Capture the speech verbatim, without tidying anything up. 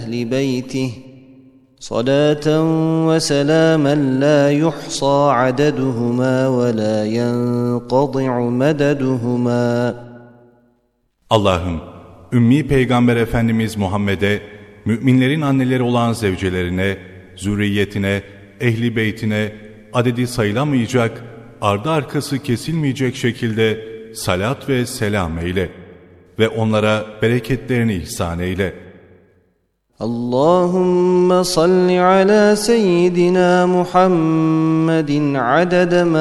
أهل بيته صلاة وسلاما لا يحصى عددهما ولا ينقطع مددهما. Allah'ım, Ümmi Peygamber Efendimiz Muhammed'e, müminlerin anneleri olan zevcelerine, zürriyetine, ehli beytine, adedi sayılamayacak, ardı arkası kesilmeyecek şekilde salat ve selam eyle ve onlara bereketlerini ihsan eyle. Allahümme salli ala seyyidina Muhammedin adede ma